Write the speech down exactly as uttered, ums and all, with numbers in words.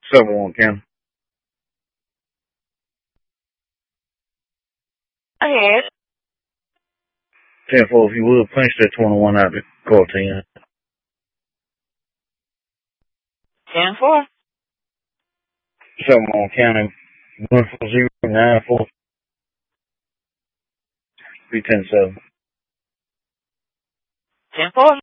seven one County. Ahead. ten four, if you would, punch that twenty-one out to call ten. ten four. seven one County. one four zero nine four. three ten seven. ten four.